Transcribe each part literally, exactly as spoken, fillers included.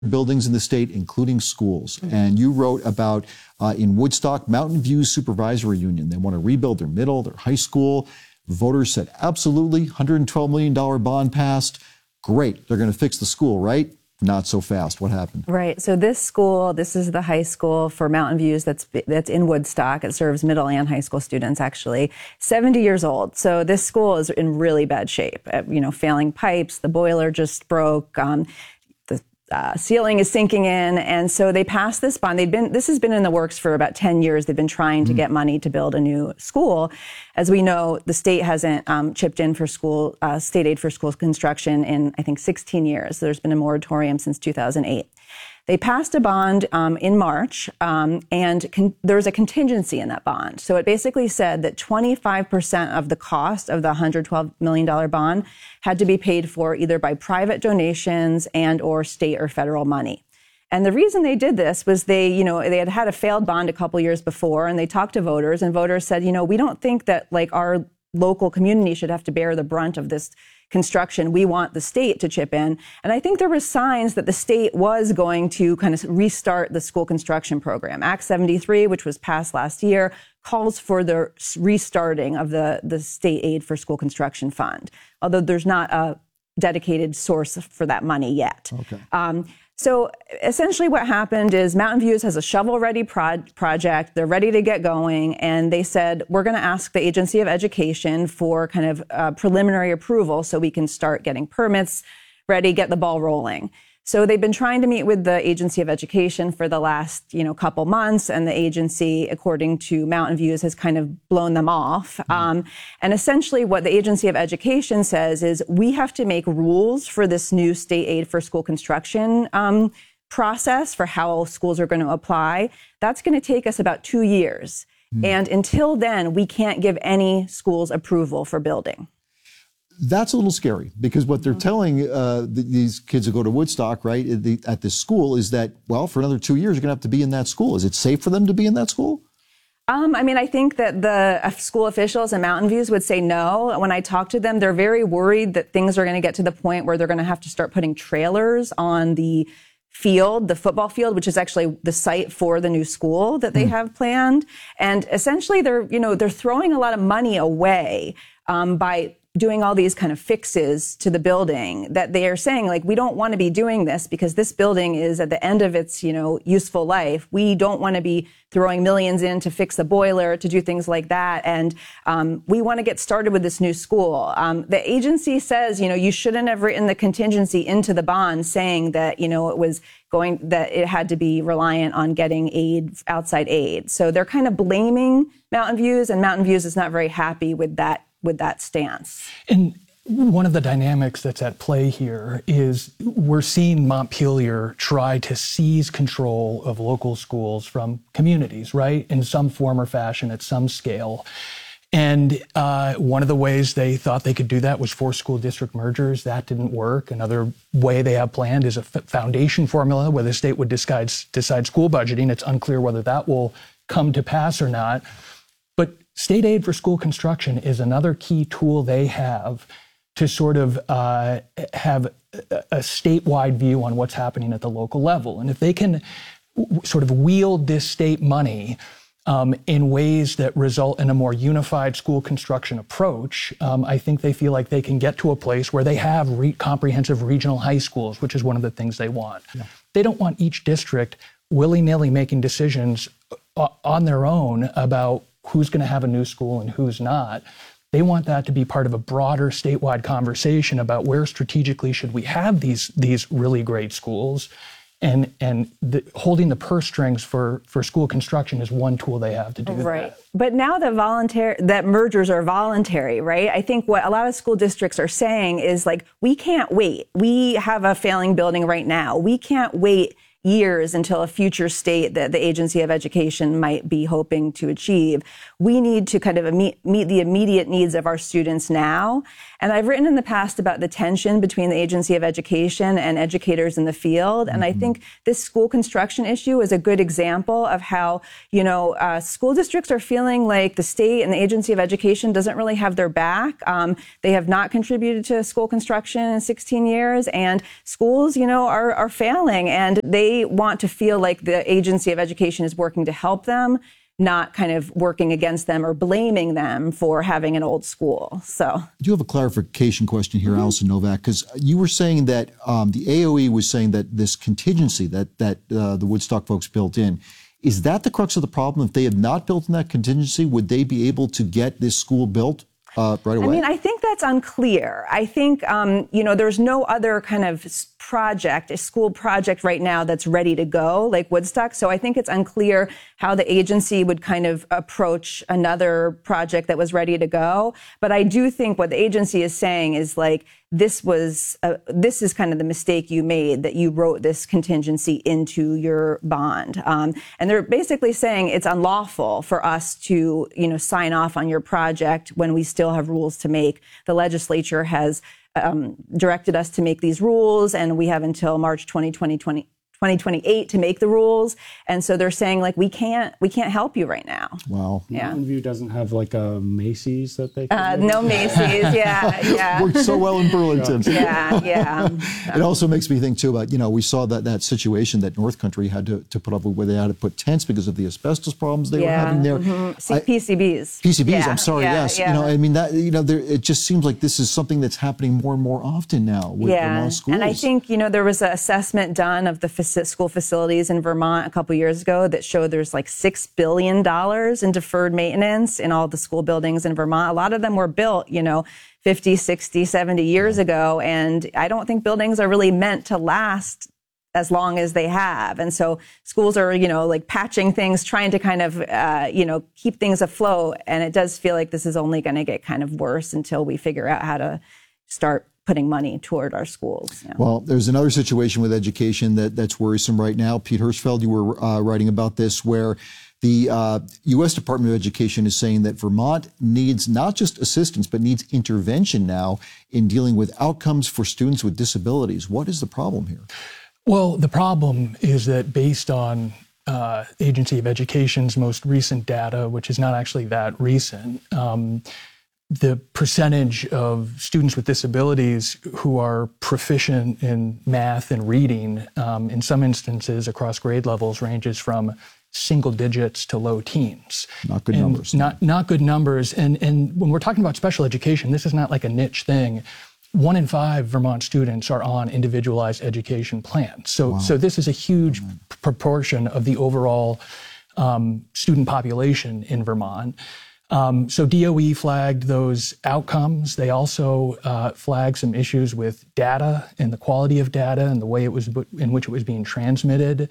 buildings in the state, including schools. Mm-hmm. And you wrote about uh, in Woodstock, Mountain View Supervisory Union. They want to rebuild their middle, their high school. Voters said, absolutely, one hundred twelve million dollars bond passed. Great, they're going to fix the school, right? Not so fast. What happened? Right. So this school, this is the high school for Mountain Views that's that's in Woodstock. It serves middle and high school students, actually. seventy years old. So this school is in really bad shape. Uh, you know, failing pipes, the boiler just broke, um, the uh, ceiling is sinking in. And so they passed this bond. They'd been, this has been in the works for about ten years. They've been trying to mm-hmm. get money to build a new school. As we know, the state hasn't um, chipped in for school, uh, state aid for school construction in, I think, sixteen years. There's been a moratorium since two thousand eight. They passed a bond um, in March, um, and con- there was a contingency in that bond. So it basically said that twenty-five percent of the cost of the one hundred twelve million dollars bond had to be paid for either by private donations and or state or federal money. And the reason they did this was they, you know, they had had a failed bond a couple years before, and they talked to voters, and voters said, you know, we don't think that like our local community should have to bear the brunt of this construction. We want the state to chip in. And I think there were signs that the state was going to kind of restart the school construction program. Act seventy-three, which was passed last year, calls for the restarting of the, the state aid for school construction fund, although there's not a dedicated source for that money yet. Okay. Um, So essentially what happened is Mountain Views has a shovel-ready pro- project. They're ready to get going. And they said, we're going to ask the Agency of Education for kind of uh, preliminary approval so we can start getting permits ready, get the ball rolling. So they've been trying to meet with the Agency of Education for the last, you know, couple months, and the agency, according to Mountain Views, has kind of blown them off. Mm-hmm. Um, and essentially what the Agency of Education says is we have to make rules for this new state aid for school construction um, process for how schools are going to apply. That's going to take us about two years. Mm-hmm. And until then, we can't give any schools approval for building. That's a little scary, because what they're telling uh, th- these kids who go to Woodstock, right, at, the, at this school is that, well, for another two years, you're going to have to be in that school. Is it safe for them to be in that school? Um, I mean, I think that the uh, school officials in Mountain Views would say no. When I talk to them, they're very worried that things are going to get to the point where they're going to have to start putting trailers on the field, the football field, which is actually the site for the new school that they mm. have planned. And essentially, they're, you know, they're throwing a lot of money away um, by doing all these kind of fixes to the building that they are saying, like, we don't want to be doing this because this building is at the end of its, you know, useful life. We don't want to be throwing millions in to fix the boiler, to do things like that. And um, we want to get started with this new school. Um, the agency says, you know, you shouldn't have written the contingency into the bond saying that, you know, it was going, that it had to be reliant on getting aid, outside aid. So they're kind of blaming Mountain Views, and Mountain Views is not very happy with that with that stance. And one of the dynamics that's at play here is we're seeing Montpelier try to seize control of local schools from communities, right? In some form or fashion, at some scale. And uh, one of the ways they thought they could do that was for school district mergers. That didn't work. Another way they have planned is a f- foundation formula where the state would decide, decide school budgeting. It's unclear whether that will come to pass or not. But state aid for school construction is another key tool they have to sort of uh, have a, a statewide view on what's happening at the local level. And if they can w- sort of wield this state money um, in ways that result in a more unified school construction approach, um, I think they feel like they can get to a place where they have re- comprehensive regional high schools, which is one of the things they want. Yeah. They don't want each district willy-nilly making decisions on their own about who's going to have a new school and who's not. They want that to be part of a broader statewide conversation about where strategically should we have these these really great schools. And and the, holding the purse strings for, for school construction is one tool they have to do right. that. But now that voluntary, that mergers are voluntary, right? I think what a lot of school districts are saying is like, we can't wait. We have a failing building right now. We can't wait years until a future state that the Agency of Education might be hoping to achieve. We need to kind of meet, meet the immediate needs of our students now. And I've written in the past about the tension between the Agency of Education and educators in the field. And mm-hmm. I think this school construction issue is a good example of how, you know, uh, school districts are feeling like the state and the Agency of Education doesn't really have their back. Um, they have not contributed to school construction in sixteen years, and schools, you know, are, are failing, and they want to feel like the Agency of Education is working to help them, not kind of working against them or blaming them for having an old school. So I do have a clarification question here, mm-hmm. Allison Novak, because you were saying that um, the A O E was saying that this contingency that, that uh, the Woodstock folks built in, is that the crux of the problem? If they had not built in that contingency, would they be able to get this school built uh, right away? I mean, I think that's unclear. I think, um, you know, there's no other kind of project, a school project right now that's ready to go, like Woodstock. So I think it's unclear how the agency would kind of approach another project that was ready to go. But I do think what the agency is saying is like, this was, uh, this is kind of the mistake you made, that you wrote this contingency into your bond. Um, and they're basically saying it's unlawful for us to, you know, sign off on your project when we still have rules to make. The legislature has Um, directed us to make these rules, and we have until March twenty twenty, twenty twenty-eight to make the rules. And so they're saying, like, we can't, we can't help you right now. Wow. Yeah. Mountain View doesn't have like a Macy's that they can uh, no Macy's. Yeah. Yeah. Worked so well in Burlington. Yeah. Yeah. It also makes me think too about, you know, we saw that, that situation that North Country had to, to put up with, where they had to put tents because of the asbestos problems they yeah. were having there. Mm-hmm. C- I, P C Bs. P C Bs, yeah. I'm sorry, yeah. yes. Yeah. You know, I mean, that, you know, there, it just seems like this is something that's happening more and more often now with yeah. Vermont schools. And I think, you know, there was an assessment done of the faci- school facilities in Vermont a couple years ago that showed there's like six billion dollars in deferred maintenance in all the school buildings in Vermont. A lot of them were built, you know, fifty, sixty, seventy years yeah. ago. And I don't think buildings are really meant to last as long as they have. And so schools are, you know, like patching things, trying to kind of, uh, you know, keep things afloat. And it does feel like this is only going to get kind of worse until we figure out how to start putting money toward our schools. Yeah. Well, there's another situation with education that, that's worrisome right now. Pete Hirschfeld, you were uh, writing about this, where the uh, U S Department of Education is saying that Vermont needs not just assistance, but needs intervention now in dealing with outcomes for students with disabilities. What is the problem here? Well, the problem is that based on uh, Agency of Education's most recent data, which is not actually that recent, um, the percentage of students with disabilities who are proficient in math and reading, um, in some instances across grade levels, ranges from single digits to low teens. Not good and numbers. Not not good numbers. And and when we're talking about special education, this is not like a niche thing. One in five Vermont students are on individualized education plans. So wow. so this is a huge p- proportion of the overall um, student population in Vermont. Um, so D O E flagged those outcomes. They also uh, flagged some issues with data and the quality of data and the way it was in which it was being transmitted.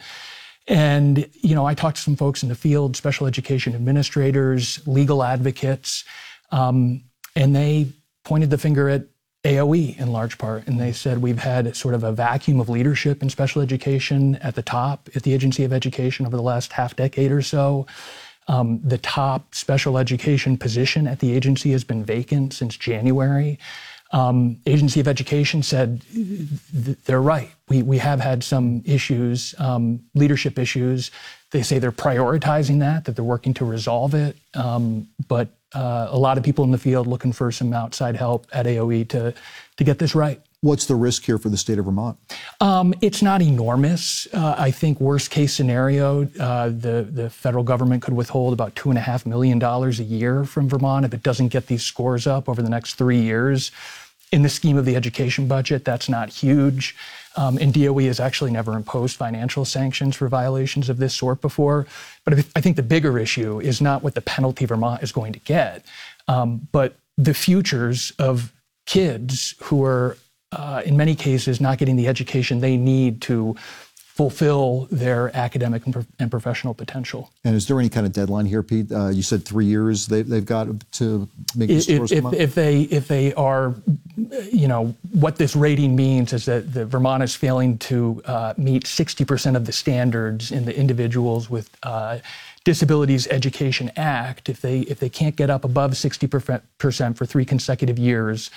And, you know, I talked to some folks in the field, special education administrators, legal advocates, um, and they pointed the finger at A O E in large part. And they said we've had sort of a vacuum of leadership in special education at the top at the Agency of Education over the last half decade or so. Um, the top special education position at the agency has been vacant since January. Um, Agency of Education said th- they're right. We we have had some issues, um, leadership issues. They say they're prioritizing that, that they're working to resolve it. Um, but uh, a lot of people in the field looking for some outside help at A O E to to get this right. What's the risk here for the state of Vermont? Um, it's not enormous. Uh, I think worst case scenario, uh, the, the federal government could withhold about two and a half million dollars a year from Vermont if it doesn't get these scores up over the next three years. In the scheme of the education budget, that's not huge. Um, and D O E has actually never imposed financial sanctions for violations of this sort before. But I think the bigger issue is not what the penalty Vermont is going to get, um, but the futures of kids who are Uh, in many cases, not getting the education they need to fulfill their academic and, pro- and professional potential. And is there any kind of deadline here, Pete? Uh, you said three years they, they've got to make this If, scores if, come up? if they if they are, you know, what this rating means is that the Vermont is failing to uh, meet sixty percent of the standards in the Individuals with uh, Disabilities Education Act. If they if they can't get up above sixty percent for three consecutive years,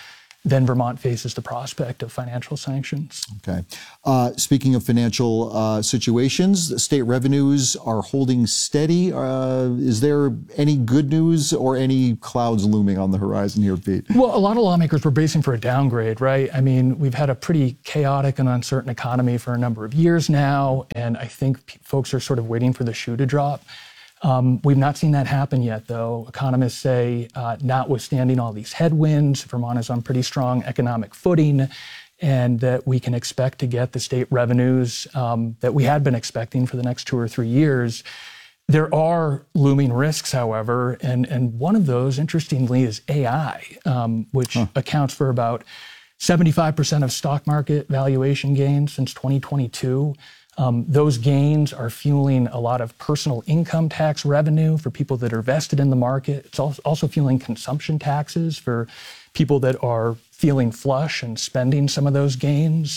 then Vermont faces the prospect of financial sanctions. Okay. Uh, speaking of financial uh, situations, state revenues are holding steady. Uh, is there any good news or any clouds looming on the horizon here, Pete? Well, a lot of lawmakers were bracing for a downgrade, right? I mean, we've had a pretty chaotic and uncertain economy for a number of years now, and I think p- folks are sort of waiting for the shoe to drop. Um, we've not seen that happen yet, though. Economists say, uh, notwithstanding all these headwinds, Vermont is on pretty strong economic footing, and that we can expect to get the state revenues um, that we had been expecting for the next two or three years. There are looming risks, however, and, and one of those, interestingly, is A I, um, which huh. accounts for about seventy-five percent of stock market valuation gains since twenty twenty-two. Um, those gains are fueling a lot of personal income tax revenue for people that are vested in the market. It's also fueling consumption taxes for people that are feeling flush and spending some of those gains.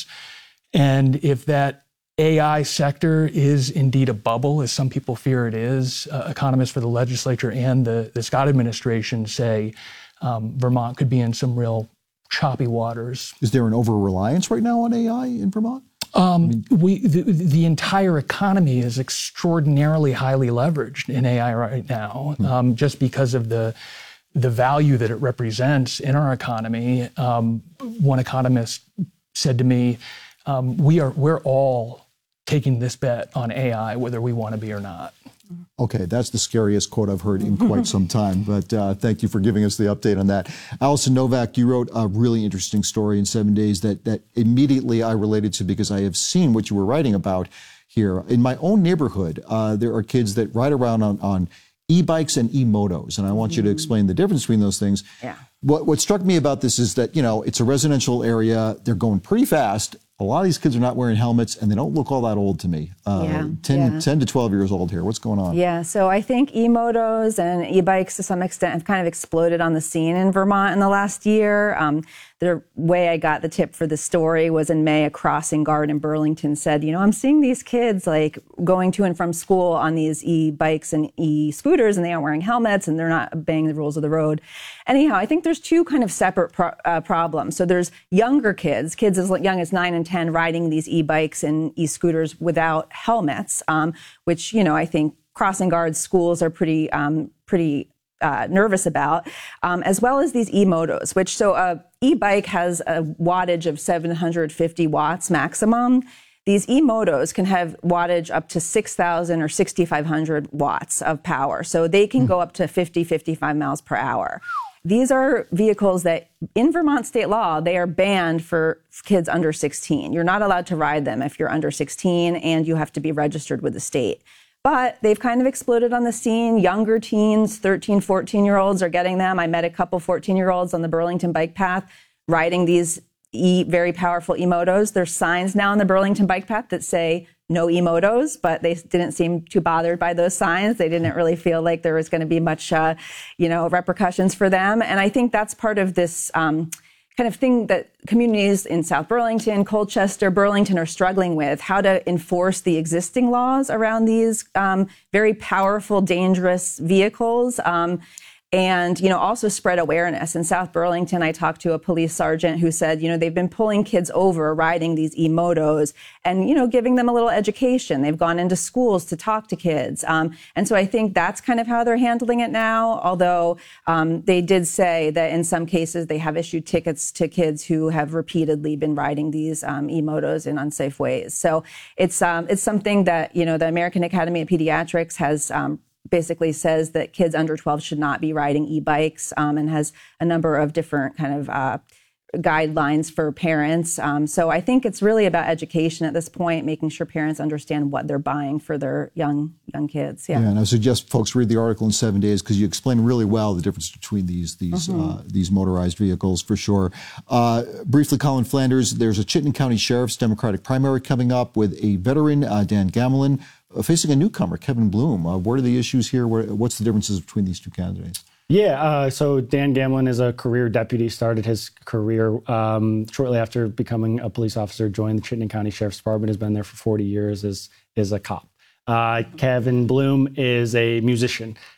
And if that A I sector is indeed a bubble, as some people fear it is, uh, economists for the legislature and the, the Scott administration say um, Vermont could be in some real choppy waters. Is there an over-reliance right now on A I in Vermont? Um, we, the, the entire economy is extraordinarily highly leveraged in A I right now, um, just because of the the value that it represents in our economy. Um, one economist said to me, um, "We are we're all taking this bet on A I, whether we want to be or not." Okay, that's the scariest quote I've heard in quite some time, but uh, thank you for giving us the update on that. Allison Novak, you wrote a really interesting story in Seven Days that, that immediately I related to because I have seen what you were writing about here. In my own neighborhood, uh, there are kids that ride around on, on e-bikes and e-motos, and I want you to explain the difference between those things. Yeah. What, what struck me about this is that, you know, it's a residential area, they're going pretty fast. A lot of these kids are not wearing helmets, and they don't look all that old to me. Uh, yeah, ten, yeah. ten to twelve years old here. What's going on? Yeah, so I think e-motos and e-bikes to some extent have kind of exploded on the scene in Vermont in the last year. Um, the way I got the tip for the story was in May, a crossing guard in Burlington said, you know, I'm seeing these kids like going to and from school on these e-bikes and e-scooters, and they aren't wearing helmets, and they're not obeying the rules of the road. Anyhow, I think there's two kind of separate pro- uh, problems. So there's younger kids, kids as young as nine and ten, riding these e-bikes and e-scooters without helmets, um, which, you know, I think crossing guards, schools are pretty, um, pretty uh, nervous about, um, as well as these e-motos, which so a e-bike has a wattage of seven hundred fifty watts maximum. These e-motos can have wattage up to six thousand or sixty-five hundred watts of power. So they can go up to fifty, fifty-five miles per hour. These are vehicles that in Vermont state law, they are banned for kids under sixteen. You're not allowed to ride them if you're under sixteen, and you have to be registered with the state. But they've kind of exploded on the scene. Younger teens, thirteen, fourteen year olds are getting them. I met a couple fourteen year olds on the Burlington bike path riding these e, very powerful e-motos. There's signs now on the Burlington bike path that say no e-motos, but they didn't seem too bothered by those signs. They didn't really feel like there was going to be much, uh, you know, repercussions for them. And I think that's part of this um, kind of thing that communities in South Burlington, Colchester, Burlington are struggling with, how to enforce the existing laws around these um, very powerful, dangerous vehicles. Um, And, you know, also spread awareness. In South Burlington, I talked to a police sergeant who said, you know, they've been pulling kids over riding these e-motos and, you know, giving them a little education. They've gone into schools to talk to kids. Um, and so I think that's kind of how they're handling it now. Although um, they did say that in some cases they have issued tickets to kids who have repeatedly been riding these um, e-motos in unsafe ways. So it's um, it's something that, you know, the American Academy of Pediatrics has um, basically says that kids under twelve should not be riding e-bikes um, and has a number of different kind of uh, guidelines for parents. Um, so I think it's really about education at this point, making sure parents understand what they're buying for their young young kids. Yeah, yeah and I suggest folks read the article in Seven Days because you explain really well the difference between these these mm-hmm. uh, these motorized vehicles for sure. Uh, briefly, Colin Flanders, there's a Chittenden County Sheriff's Democratic primary coming up with a veteran, uh, Dan Gamelin, uh, facing a newcomer, Kevin Bloom. Uh, what are the issues here? What, what's the differences between these two candidates? Yeah, uh, so Dan Gamelin is a career deputy, started his career um, shortly after becoming a police officer, joined the Chittenden County Sheriff's Department, has been there for forty years as, as a cop. Uh, Kevin Bloom is a musician.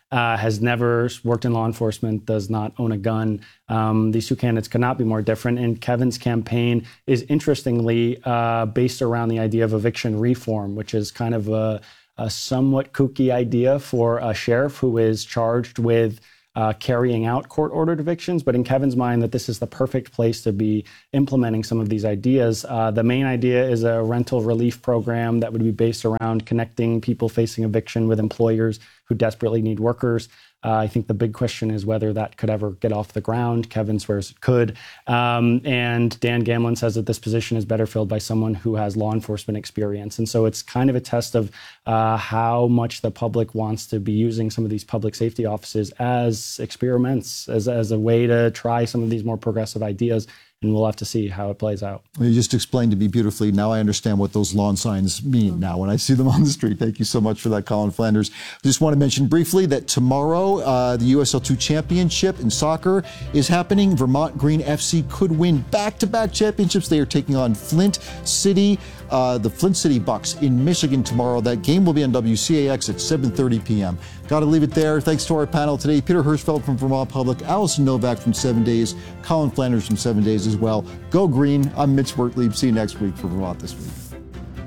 uh, has never worked in law enforcement, does not own a gun. Um, these two candidates could not be more different. And Kevin's campaign is interestingly uh, based around the idea of eviction reform, which is kind of a, a somewhat kooky idea for a sheriff who is charged with Uh, carrying out court-ordered evictions, but in Kevin's mind that this is the perfect place to be implementing some of these ideas. Uh, the main idea is a rental relief program that would be based around connecting people facing eviction with employers who desperately need workers. Uh, I think the big question is whether that could ever get off the ground. Kevin swears it could. Um, and Dan Gamlin says that this position is better filled by someone who has law enforcement experience. And so it's kind of a test of uh, how much the public wants to be using some of these public safety offices as experiments, as, as a way to try some of these more progressive ideas. And we'll have to see how it plays out. Well, you just explained to me beautifully. Now I understand what those lawn signs mean now when I see them on the street. Thank you so much for that, Colin Flanders. Just want to mention briefly that tomorrow uh, the U S L two Championship in soccer is happening. Vermont Green F C could win back-to-back championships. They are taking on Flint City, uh, the Flint City Bucks in Michigan tomorrow. That game will be on W C A X at seven thirty p.m. Got to leave it there. Thanks to our panel today. Peter Hirschfeld from Vermont Public, Allison Novak from Seven Days, Colin Flanders from Seven Days as well. Go Green. I'm Mitch Wertlieb. See you next week for Vermont This Week.